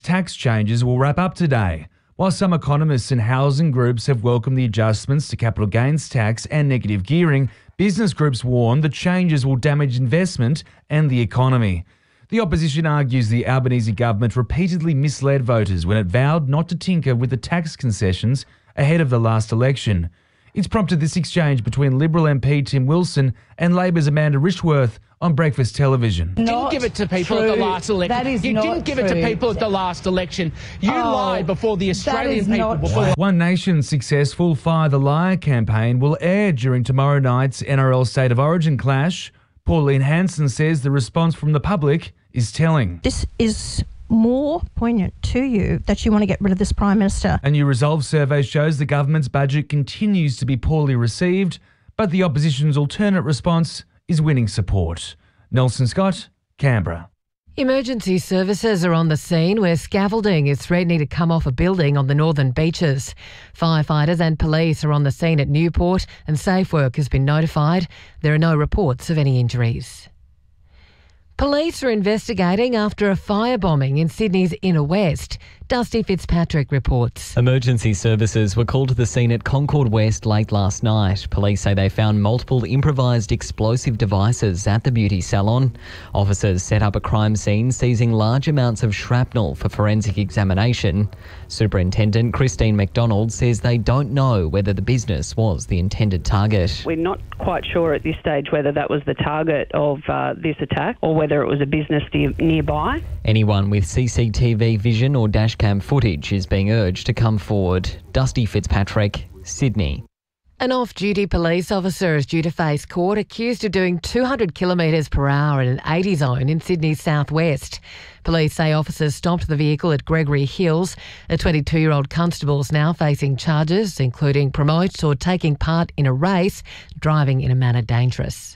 Tax changes will wrap up today. While some economists and housing groups have welcomed the adjustments to capital gains tax and negative gearing, business groups warn the changes will damage investment and the economy. The opposition argues the Albanese government repeatedly misled voters when it vowed not to tinker with the tax concessions ahead of the last election. It's prompted this exchange between Liberal MP Tim Wilson and Labor's Amanda Richworth on breakfast television. You didn't give it to people at the last election. That is you not didn't give it to people at the last election. You lied before the Australian people. One Nation's successful Fire the Liar campaign will air during tomorrow night's NRL State of Origin clash. Pauline Hanson says the response from the public is telling. This is more poignant to you that you want to get rid of this Prime Minister. A new Resolve survey shows the government's budget continues to be poorly received, but the opposition's alternate response is winning support. Nelson Scott, Canberra. Emergency services are on the scene where scaffolding is threatening to come off a building on the northern beaches. Firefighters and police are on the scene at Newport and Safe Work has been notified. There are no reports of any injuries. Police are investigating after a firebombing in Sydney's inner west. Dusty Fitzpatrick reports. Emergency services were called to the scene at Concord West late last night. Police say they found multiple improvised explosive devices at the beauty salon. Officers set up a crime scene, seizing large amounts of shrapnel for forensic examination. Superintendent Christine McDonald says they don't know whether the business was the intended target. We're not quite sure at this stage whether that was the target of this attack or whether it was a business nearby. Anyone with CCTV vision or dashcam footage is being urged to come forward. Dusty Fitzpatrick, Sydney. An off-duty police officer is due to face court accused of doing 200 kilometres per hour in an 80 zone in Sydney's southwest. Police say officers stopped the vehicle at Gregory Hills. A 22-year-old constable is now facing charges, including promote or taking part in a race, driving in a manner dangerous.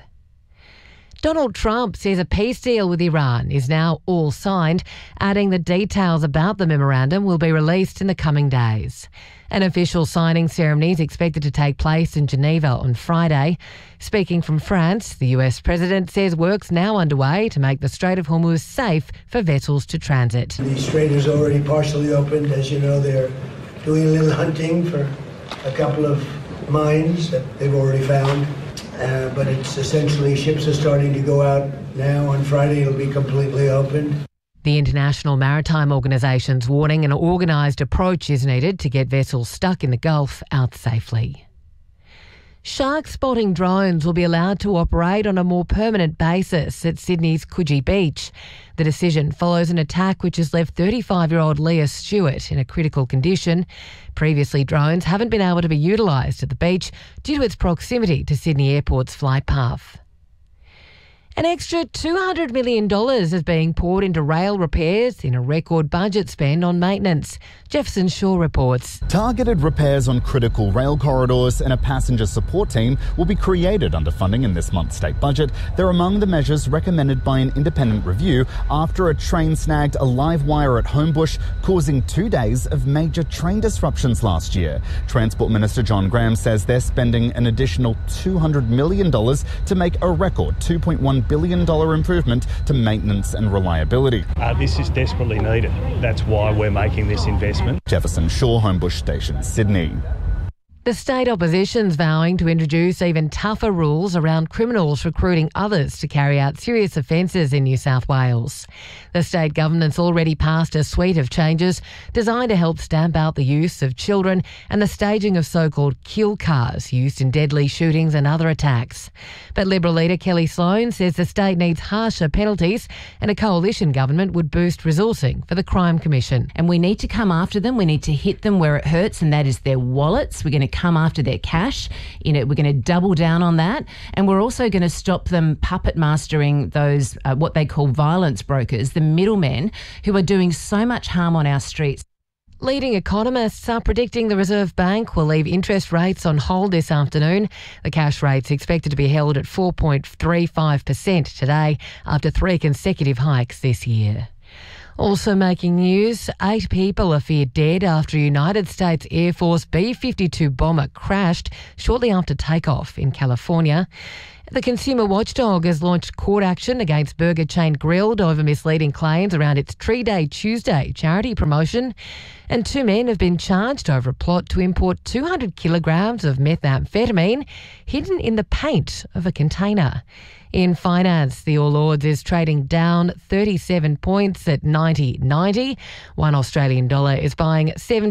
Donald Trump says a peace deal with Iran is now all signed, adding the details about the memorandum will be released in the coming days. An official signing ceremony is expected to take place in Geneva on Friday. Speaking from France, the US president says work's now underway to make the Strait of Hormuz safe for vessels to transit. The strait is already partially opened. As you know, they're doing a little hunting for a couple of mines that they've already found. But it's essentially ships are starting to go out now. On Friday, it'll be completely opened. The International Maritime Organisation's warning an organised approach is needed to get vessels stuck in the Gulf out safely. Shark spotting drones will be allowed to operate on a more permanent basis at Sydney's Coogee Beach. The decision follows an attack which has left 35-year-old Leah Stewart in a critical condition. Previously, drones haven't been able to be utilised at the beach due to its proximity to Sydney Airport's flight path. An extra $200 million is being poured into rail repairs in a record budget spend on maintenance. Jefferson Shaw reports. Targeted repairs on critical rail corridors and a passenger support team will be created under funding in this month's state budget. They're among the measures recommended by an independent review after a train snagged a live wire at Homebush, causing 2 days of major train disruptions last year. Transport Minister John Graham says they're spending an additional $200 million to make a record $2.1 billion improvement to maintenance and reliability. This is desperately needed. That's why we're making this investment. Jefferson Shaw, Homebush Station, Sydney. The state opposition's vowing to introduce even tougher rules around criminals recruiting others to carry out serious offences in New South Wales. The state government's already passed a suite of changes designed to help stamp out the use of children and the staging of so-called kill cars used in deadly shootings and other attacks. But Liberal leader Kelly Sloan says the state needs harsher penalties and a coalition government would boost resourcing for the Crime Commission. And we need to come after them. We need to hit them where it hurts, and that is their wallets. We're going to come after their cash. We're going to double down on that. And we're also going to stop them puppet mastering those, what they call violence brokers, the middlemen who are doing so much harm on our streets. Leading economists are predicting the Reserve Bank will leave interest rates on hold this afternoon. The cash rate's expected to be held at 4.35% today after 3 consecutive hikes this year. Also making news, 8 people are feared dead after a United States Air Force B-52 bomber crashed shortly after takeoff in California. The consumer watchdog has launched court action against burger chain Grilled over misleading claims around its Tree Day Tuesday charity promotion. And 2 men have been charged over a plot to import 200 kilograms of methamphetamine hidden in the paint of a container. In finance, the All Ords is trading down 37 points at 90.90. 1 Australian dollar is buying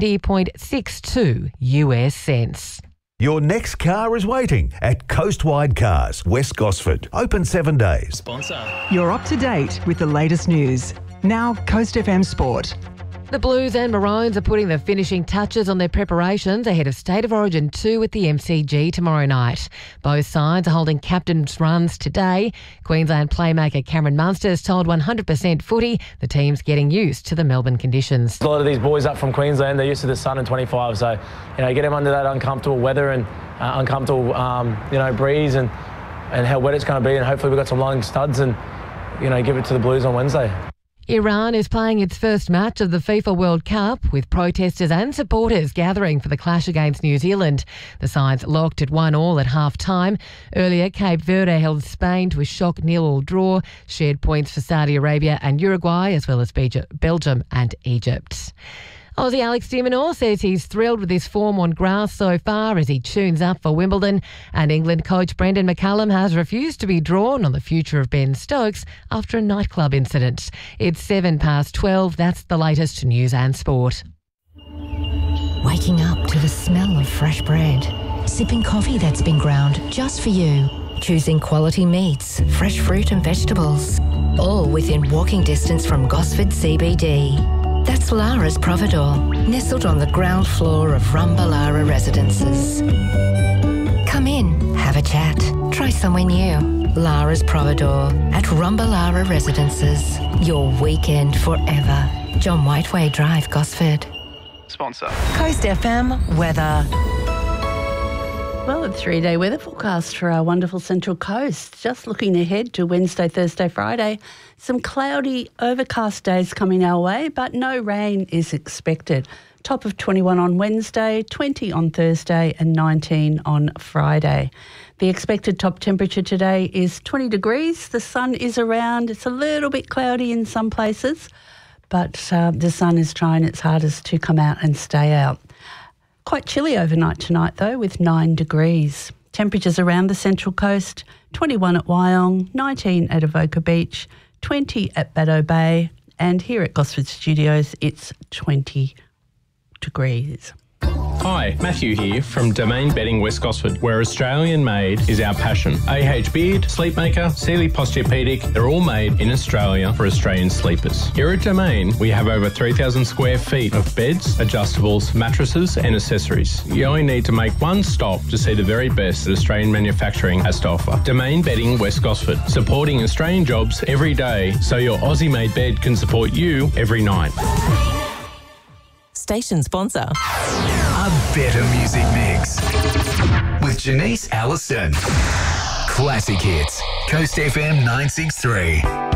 70.62 US cents. Your next car is waiting at Coastwide Cars, West Gosford. Open 7 days. You're up to date with the latest news. Now, Coast FM Sport. The Blues and Maroons are putting the finishing touches on their preparations ahead of State of Origin 2 at the MCG tomorrow night. Both sides are holding captain's runs today. Queensland playmaker Cameron Munster has told 100% Footy the team's getting used to the Melbourne conditions. A lot of these boys up from Queensland, they're used to the sun and 25, so get them under that uncomfortable weather and uncomfortable breeze and how wet it's going to be, and hopefully we've got some long studs and give it to the Blues on Wednesday. Iran is playing its first match of the FIFA World Cup with protesters and supporters gathering for the clash against New Zealand. The sides locked at 1-1 at half-time. Earlier, Cape Verde held Spain to a shock 0-0 draw, shared points for Saudi Arabia and Uruguay, as well as Belgium and Egypt. Aussie Alex de Minaur says he's thrilled with his form on grass so far as he tunes up for Wimbledon, and England coach Brendan McCullum has refused to be drawn on the future of Ben Stokes after a nightclub incident. It's 12:07. That's the latest news and sport. Waking up to the smell of fresh bread, sipping coffee that's been ground just for you, choosing quality meats, fresh fruit and vegetables, all within walking distance from Gosford CBD. That's Lara's Providore, nestled on the ground floor of Rumballara Residences. Come in, have a chat, try somewhere new. Lara's Providore at Rumballara Residences. Your weekend forever. John Whiteway Drive, Gosford. Sponsor. Coast FM weather. Well, a 3-day weather forecast for our wonderful Central Coast. Just looking ahead to Wednesday, Thursday, Friday, some cloudy, overcast days coming our way, but no rain is expected. Top of 21 on Wednesday, 20 on Thursday and 19 on Friday. The expected top temperature today is 20 degrees. The sun is around. It's a little bit cloudy in some places, but the sun is trying its hardest to come out and stay out. Quite chilly overnight tonight, though, with 9 degrees. Temperatures around the Central Coast, 21 at Wyong, 19 at Avoca Beach, 20 at Baddo Bay, and here at Gosford Studios, it's 20 degrees. Hi, Matthew here from Domain Bedding West Gosford, where Australian made is our passion. AH Beard, Sleepmaker, Sealy Posturepedic, they're all made in Australia for Australian sleepers. Here at Domain, we have over 3,000 square feet of beds, adjustables, mattresses and accessories. You only need to make one stop to see the very best that Australian manufacturing has to offer. Domain Bedding West Gosford, supporting Australian jobs every day so your Aussie-made bed can support you every night. Station sponsor. A better music mix with Janice Allison. Classic hits. Coast FM 963.